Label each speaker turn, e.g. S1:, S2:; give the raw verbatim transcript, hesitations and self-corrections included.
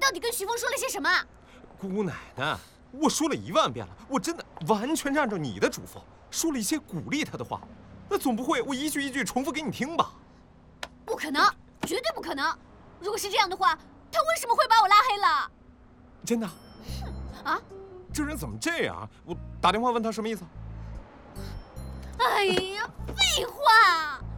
S1: 到底跟徐峰说了些什么？
S2: 姑奶奶，我说了一万遍了，我真的完全按照你的嘱咐，说了一些鼓励他的话。那总不会我一句一句重复给你听吧？
S1: 不可能，绝对不可能！如果是这样的话，他为什么会把我拉黑了？
S2: 真的？
S1: 哼啊！
S2: 这人怎么这样？我打电话问他什么意思？
S1: 哎呀，废话！